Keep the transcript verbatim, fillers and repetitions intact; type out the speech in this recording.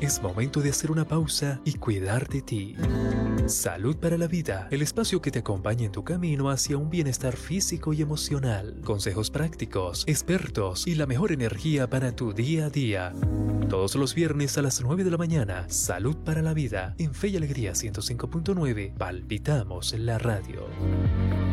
Es momento de hacer una pausa y cuidar de ti. Salud para la Vida, el espacio que te acompaña en tu camino hacia un bienestar físico y emocional. Consejos prácticos, expertos y la mejor energía para tu día a día. Todos los viernes a las nueve de la mañana, Salud para la Vida, en Fe y Alegría ciento cinco punto nueve, palpitamos la radio.